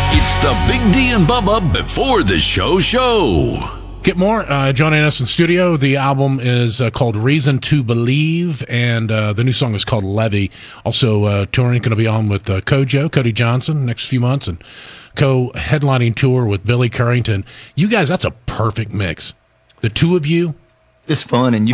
It's the Big D and Bubba before the show. Get more. John Anderson Studio. The album is called Reason to Believe, and the new song is called Levy. Also, touring, going to be on with Cody Johnson next few months, and co-headlining tour with Billy Currington. You guys, that's a perfect mix. The two of you. It's fun, and you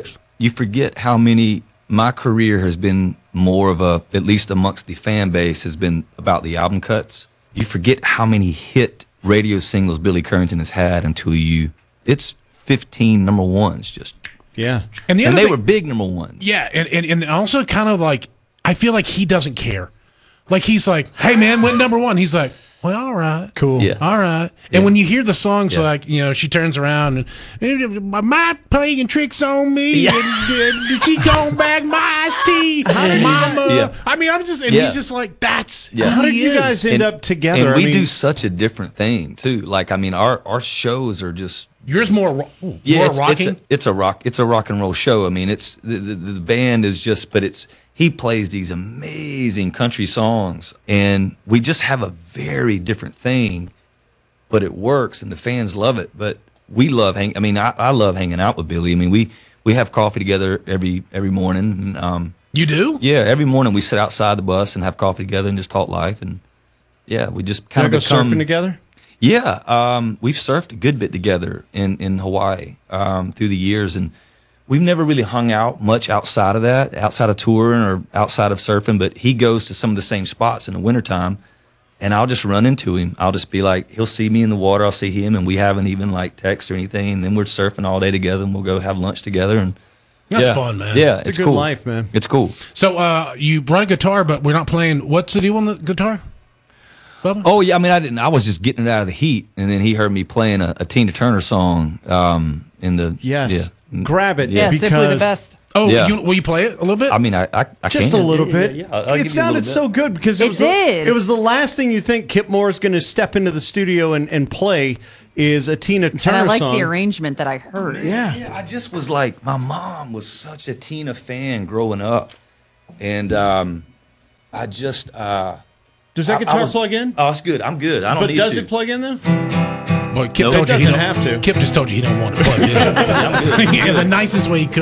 forget how many. My career has been more of a, at least amongst the fan base, has been about the album cuts. You forget how many hit radio singles Billy Currington has had until it's 15 number ones, just and they were big number ones. Yeah, and also kind of like I feel like he doesn't care. Like he's like, hey man, went number one. He's like, well, all right, cool, all right. And when you hear the songs, like she turns around and my playing tricks on me, and she going back my iced tea, mama. I mean, I'm just he's just like that's. How did you guys end up together? And we do such a different thing too. Like I mean, our shows are just. Yours more rocking. It's a rock and roll show. I mean, it's the band is just, but he plays these amazing country songs, and we just have a very different thing, but it works, and the fans love it. But we love I love hanging out with Billy. I mean, we have coffee together every morning. And, you do? Yeah, every morning we sit outside the bus and have coffee together and just talk life, and we just kind of go surfing together. Yeah, we've surfed a good bit together in Hawaii through the years, and we've never really hung out much outside of that, outside of touring or outside of surfing, but he goes to some of the same spots in the wintertime, and I'll just run into him. I'll just be like, he'll see me in the water, I'll see him, and we haven't even like text or anything, and then we're surfing all day together, and we'll go have lunch together, and that's fun, man. Yeah, it's a good life, man. It's cool. So you brought a guitar, but we're not playing. What's the deal on the guitar? Bubba? Oh yeah, I mean I didn't. I was just getting it out of the heat, and then he heard me playing a Tina Turner song in the grab it. Yeah, simply the best. Oh, will you play it a little bit? I mean, I just can. a little bit. Yeah, I'll give it you a little sounded bit. so good because it was the last thing you think Kip Moore is going to step into the studio and play is a Tina Turner And I liked song. the arrangement that I heard. Yeah, I just was like, my mom was such a Tina fan growing up, and I just. Does that guitar plug in? Oh, it's good. I'm good. I don't need to. But does it plug in though? Boy, Kip it doesn't have to. Kip just told you he don't want to plug it in. In the nicest way he could.